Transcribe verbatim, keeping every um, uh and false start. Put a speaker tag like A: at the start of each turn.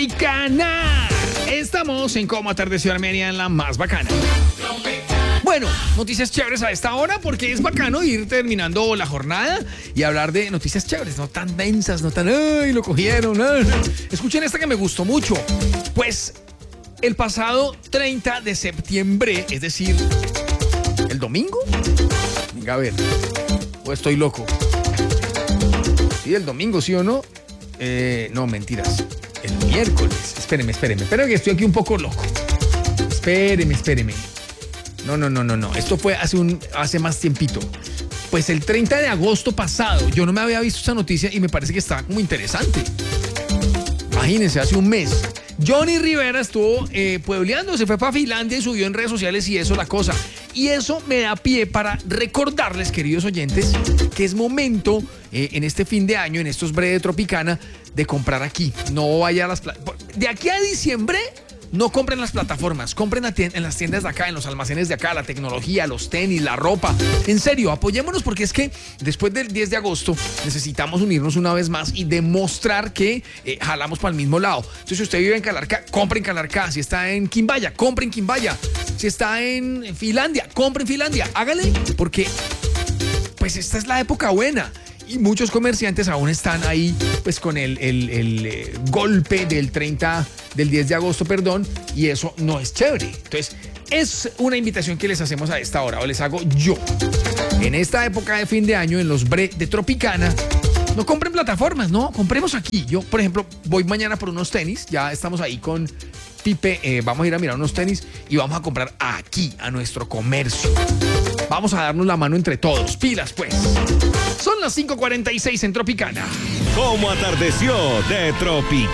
A: Tropicana. Estamos en Cómo Atardeció Armenia, en la más bacana. Bueno, noticias chéveres a esta hora porque es bacano ir terminando la jornada y hablar de noticias chéveres, no tan densas, no tan, ay, lo cogieron. Ay. Escuchen esta que me gustó mucho. Pues el pasado treinta de septiembre, es decir, el domingo. Venga, a ver, o estoy loco. Sí, el domingo, ¿sí o no? Eh, no, mentiras. El miércoles. Espéreme, espéreme. Espéreme que estoy aquí un poco loco. Espéreme, espéreme. No, no, no, no, no. Esto fue hace un hace más tiempito. Pues el treinta de agosto pasado, yo no me había visto esa noticia y me parece que está como interesante. Imagínense, hace un mes. Johnny Rivera estuvo eh, puebleando, se fue para Finlandia y subió en redes sociales y eso la cosa. Y eso me da pie para recordarles, queridos oyentes, que es momento eh, en este fin de año, en estos breves de Tropicana, de comprar aquí. No vaya a las... Pla- de aquí a diciembre... No compren las plataformas, compren en las tiendas de acá, en los almacenes de acá, la tecnología, los tenis, la ropa. En serio, apoyémonos porque es que después del diez de agosto necesitamos unirnos una vez más y demostrar que eh, jalamos para el mismo lado. Entonces, si usted vive en Calarcá, compre en Calarcá. Si está en Quimbaya, compre en Quimbaya. Si está en Finlandia, compre en Finlandia. Hágale, porque pues esta es la época buena. Y muchos comerciantes aún están ahí, pues con el, el, el eh, golpe del treinta, del diez de agosto, perdón, y eso no es chévere. Entonces, es una invitación que les hacemos a esta hora, o les hago yo. En esta época de fin de año, en los bre de Tropicana, no compren plataformas, no, compremos aquí. Yo, por ejemplo, voy mañana por unos tenis, ya estamos ahí con Pipe, eh, vamos a ir a mirar unos tenis y vamos a comprar aquí, a nuestro comercio. Vamos a darnos la mano entre todos, pilas pues. Son las cinco cuarenta y seis en Tropicana.
B: Cómo Atardeció de Tropicana.